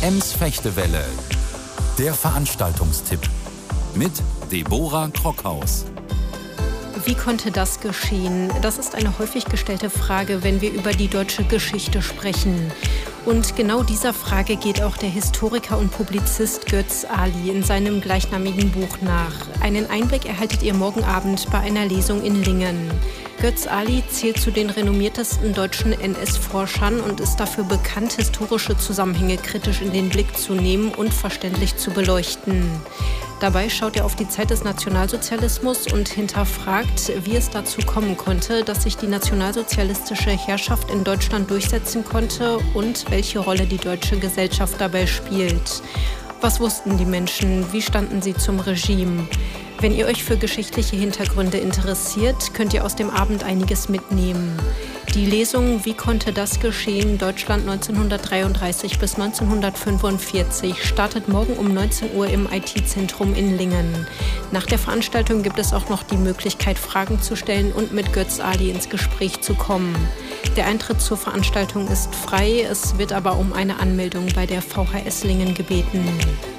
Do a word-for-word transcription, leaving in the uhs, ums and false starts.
Ems Fechtewelle, der Veranstaltungstipp mit Deborah Krockhaus. Wie konnte das geschehen? Das ist eine häufig gestellte Frage, wenn wir über die deutsche Geschichte sprechen. Und genau dieser Frage geht auch der Historiker und Publizist Götz Ali in seinem gleichnamigen Buch nach. Einen Einblick erhaltet ihr morgen Abend bei einer Lesung in Lingen. Götz Ali zählt zu den renommiertesten deutschen N S-Forschern und ist dafür bekannt, historische Zusammenhänge kritisch in den Blick zu nehmen und verständlich zu beleuchten. Dabei schaut er auf die Zeit des Nationalsozialismus und hinterfragt, wie es dazu kommen konnte, dass sich die nationalsozialistische Herrschaft in Deutschland durchsetzen konnte und welche Rolle die deutsche Gesellschaft dabei spielt. Was wussten die Menschen? Wie standen sie zum Regime? Wenn ihr euch für geschichtliche Hintergründe interessiert, könnt ihr aus dem Abend einiges mitnehmen. Die Lesung Wie konnte das geschehen? Deutschland neunzehnhundertdreiunddreißig bis neunzehnhundertfünfundvierzig startet morgen um neunzehn Uhr im I T-Zentrum in Lingen. Nach der Veranstaltung gibt es auch noch die Möglichkeit, Fragen zu stellen und mit Götz Ali ins Gespräch zu kommen. Der Eintritt zur Veranstaltung ist frei, es wird aber um eine Anmeldung bei der V H S Lingen gebeten.